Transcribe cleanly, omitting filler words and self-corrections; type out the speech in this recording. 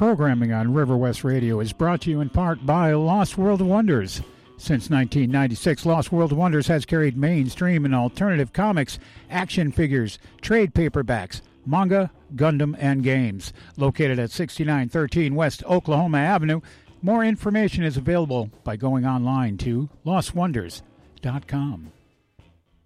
Programming on River West Radio is brought to you in part by Lost World Wonders. Since 1996, Lost World Wonders has carried mainstream and alternative comics, action figures, trade paperbacks, manga, Gundam, and games. Located at 6913 West Oklahoma Avenue, more information is available by going online to lostwonders.com.